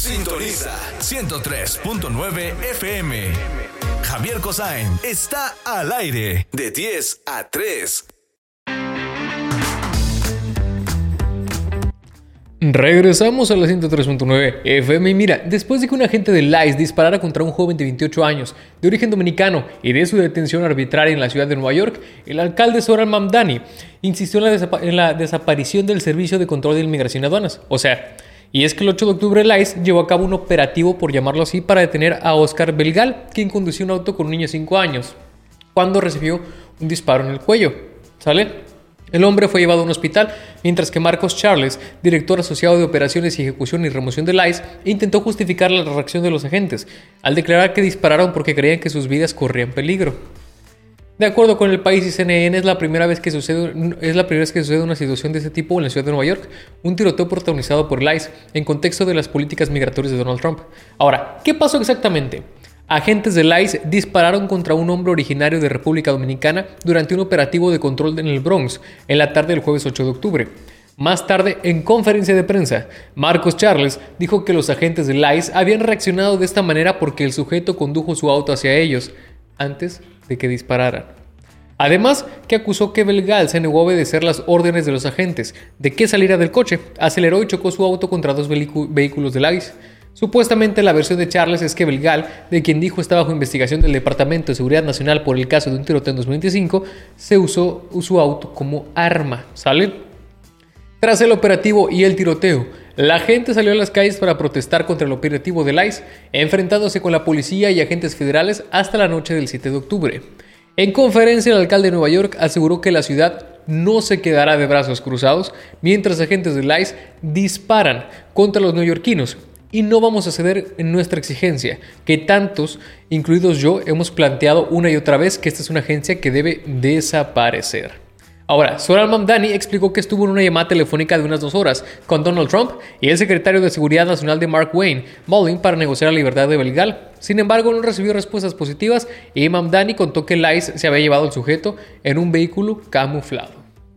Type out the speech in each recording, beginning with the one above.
Sintoniza 103.9 FM. Javier Kosain está al aire de 10 a 3. Regresamos a la 103.9 FM y mira, después de que un agente del ICE disparara contra un joven de 28 años de origen dominicano y de su detención arbitraria en la ciudad de Nueva York, el alcalde Zohran Mamdani insistió en la desaparición del Servicio de Control de Inmigración y Aduanas. Y es que el 8 de octubre el ICE llevó a cabo un operativo, por llamarlo así, para detener a Oscar Belgal, quien conducía un auto con un niño de 5 años, cuando recibió un disparo en el cuello. El hombre fue llevado a un hospital, mientras que Marcos Charles, director asociado de Operaciones y Ejecución y Remoción del ICE, intentó justificar la reacción de los agentes, al declarar que dispararon porque creían que sus vidas corrían peligro. De acuerdo con El País y CNN, es la primera vez que sucede una situación de este tipo en la ciudad de Nueva York, un tiroteo protagonizado por el ICE en contexto de las políticas migratorias de Donald Trump. Ahora, ¿qué pasó exactamente? Agentes del ICE dispararon contra un hombre originario de República Dominicana durante un operativo de control en el Bronx en la tarde del jueves 8 de octubre. Más tarde, en conferencia de prensa, Marcos Charles dijo que los agentes del ICE habían reaccionado de esta manera porque el sujeto condujo su auto hacia ellos antes de que dispararan. Además, que acusó que Belgal se negó a obedecer las órdenes de los agentes de que saliera del coche, aceleró y chocó su auto contra dos vehículos del ICE. Supuestamente la versión de Charles es que Belgal, de quien dijo está bajo investigación del Departamento de Seguridad Nacional por el caso de un tiroteo en 2025, se usó su auto como arma. Tras el operativo y el tiroteo, la gente salió a las calles para protestar contra el operativo del ICE, enfrentándose con la policía y agentes federales hasta la noche del 7 de octubre. En conferencia, el alcalde de Nueva York aseguró que la ciudad no se quedará de brazos cruzados mientras agentes del ICE disparan contra los neoyorquinos. Y no vamos a ceder en nuestra exigencia, que tantos, incluidos yo, hemos planteado una y otra vez que esta es una agencia que debe desaparecer. Ahora, Zohran Mamdani explicó que estuvo en una llamada telefónica de unas 2 horas con Donald Trump y el secretario de Seguridad Nacional de Mark Wayne, Mullin, para negociar la libertad de Belgal. Sin embargo, no recibió respuestas positivas y Mamdani contó que el ICE se había llevado al sujeto en un vehículo camuflado.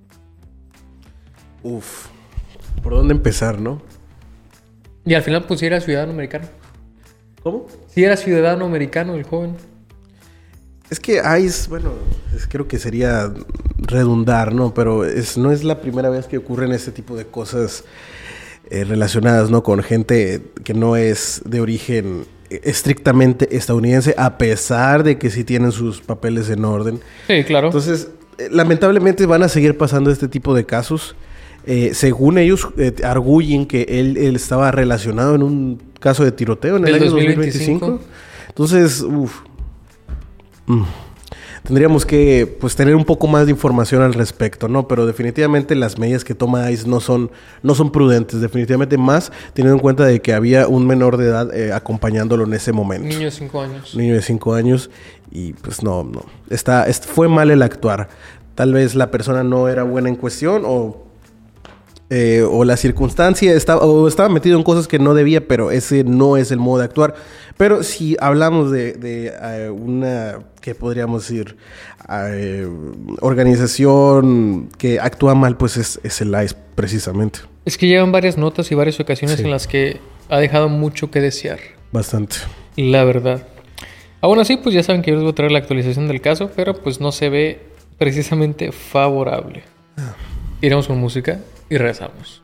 ¿Por dónde empezar, no? Y al final, pues sí era ciudadano americano. ¿Cómo? Sí era ciudadano americano el joven. Es que ICE, creo que sería redundar, ¿no? Pero no es la primera vez que ocurren este tipo de cosas relacionadas, ¿no? Con gente que no es de origen estrictamente estadounidense, a pesar de que sí tienen sus papeles en orden. Sí, claro. Entonces, lamentablemente van a seguir pasando este tipo de casos. Según ellos, arguyen que él estaba relacionado en un caso de tiroteo en el año 2025. Entonces, tendríamos que tener un poco más de información al respecto, ¿no? Pero definitivamente las medidas que toma ICE no son prudentes. Definitivamente más teniendo en cuenta de que había un menor de edad acompañándolo en ese momento. Niño de 5 años. Niño de 5 años. Y pues no. Fue mal el actuar. Tal vez la persona no era buena en cuestión o la circunstancia estaba metido en cosas que no debía, pero ese no es el modo de actuar. Pero si hablamos de una, ¿qué podríamos decir? Organización que actúa mal, pues es el ICE, precisamente. Es que llevan varias notas y varias ocasiones en las que ha dejado mucho que desear. Bastante. La verdad. Aún así, pues ya saben que yo les voy a traer la actualización del caso, pero pues no se ve precisamente favorable. Iremos con música y regresamos.